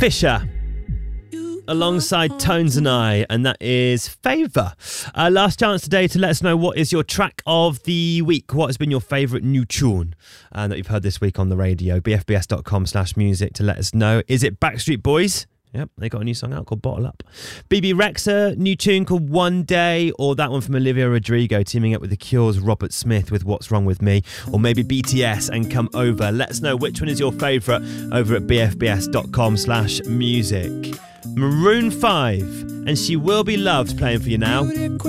Fisher alongside Tones and I, and that is Favour. Last chance today to let us know what is your track of the week. What has been your favourite new tune that you've heard this week on the radio? bfbs.com/music to let us know. Is it Backstreet Boys? Yep, they got a new song out called Bottle Up. BB Rexha, new tune called One Day, or that one from Olivia Rodrigo teaming up with The Cure's Robert Smith with What's Wrong With Me, or maybe BTS and Come Over. Let us know which one is your favourite over at bfbs.com/music. Maroon 5 and She Will Be Loved playing for you now.